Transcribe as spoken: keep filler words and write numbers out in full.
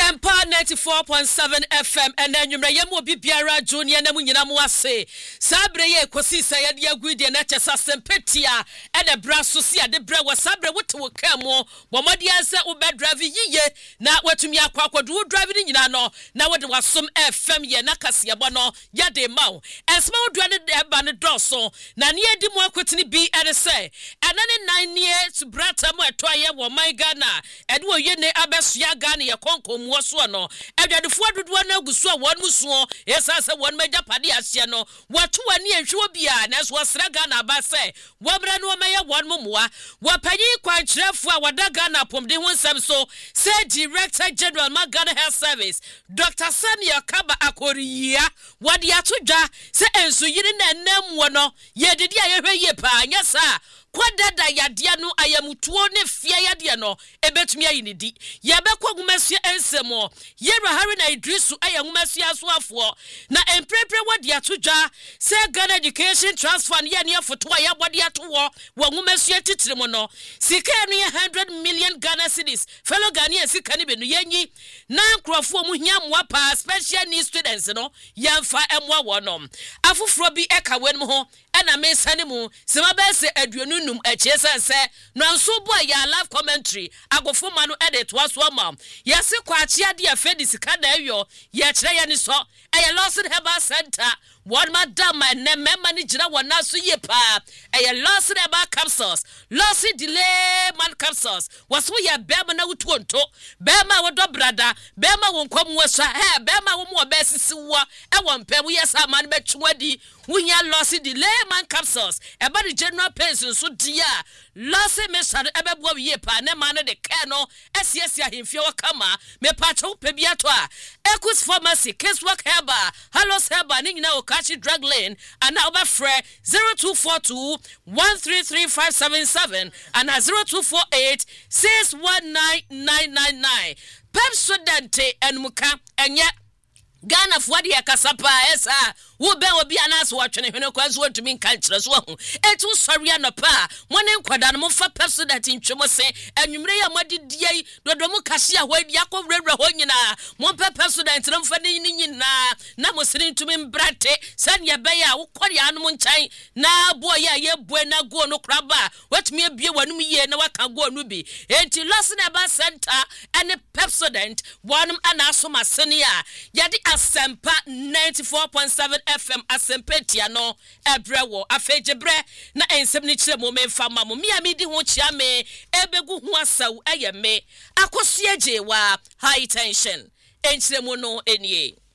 Asempa ninety-four point seven F M and then you may yamo biara junior na munyina mu ase sabre ye kosi say de agudi na chesa sempetia e de bra so sia de bra wa sabre wote wo kamo bomodi anse wo be drive yiye na watumi akwakodo wo drive ni nyina no na wo de wasom F M ye na kase ebo no ya de mawo esma wo dua ne de ba ne doso na ne edi mu akwetini bi e say enane nine years brata mu eto aye wo my Ghana e de wo ye ne abesua Ghana ye konkomuo so no adwadefo adodo na aguso a won muso esase won meja pade asia no watu ani ehwe bia na so sra Ghana ba se wobra no maye won momoa wapanyi kwankyerefo a wada Ghana pomde ho nsem so say Director General ma Ghana Health Service Doctor Samuel Kaba Akoriya wadi atodwa se enso yiri na enam wo no ye didi ayehwe ye pa anya sa kwadada yadia no ayamutuo ne fia yadia no ebetumi ayinidi yebekwa gumasia ensemo yera hari na Idrisu ayangumasia soafo na emprepre wadi atodwa se Ghana Education Transfer ye ne afoto ya wadi atowo wo gumasia titiremo no sika no one hundred million Ghana cedis fellow Ghanaian sika ne benu yenyi na nkrofo mu hia moa pa special needs students no yamfa emwa wo no afoforo bi eka wen ho ena mesane mu sema be se aduonu num echesa se no nso bo ya live commentary agofo ma no edit waso ma yesi kwa achia de afedi sika da eyo ye kire ye ni so eye Lawson Herbal Center one madam and member ni jira wona so ye pa eye Lawson Herbal Capsules Lawson delay man capsules waso ye bema na wutonto bema wodo brada bema wonkom wasa he bema wo mo besisi wo e won pem yesa man betwadi wunya Lawson delay man capsules e ba the general pension so dia Lawson me sare e bebo ye pa ne man de ke no esiesia hemfie wakama me pa cho pe bia to a Equus Pharmacy Casework Herbal Hallos Herbal ni nyina Okachi Drug Lane and now over free zero two four two one three three five seven seven and zero two four eight six one nine nine nine nine. Pepsodent and Muka and yet Ghana for the Kasapa esa wo be obi anas wo twene hwene kwazo atumi nkankyere so ho etu sori anopa mone nkwada no fa Pepsodent ntwemo se anwumre ya modidie dodomu kase a hwadi akowrewra ho nyina mo Pepsodent no fa ni nyina na mo siri ntumi mbrate sane be ya wo kori anu nchan na bo ya ye bo na go no kraba watumi abie wanum ye na waka go no bi enti Lawson Herbal Center and Pepsodent wanum anaso masene a yade Asempa ninety-four point seven F M Asempetia no ebrewo afejebre na ensem ni kire mo memfa ma mo mi amidi ho chia me ebegu ho asaw eye me akoso ajewa high tension enkire mo no enie